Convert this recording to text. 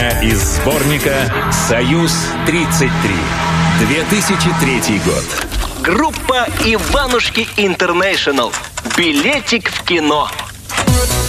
Песня из сборника «Союз-33». 2003 год. Группа «Иванушки Интернешнл». Билетик в кино.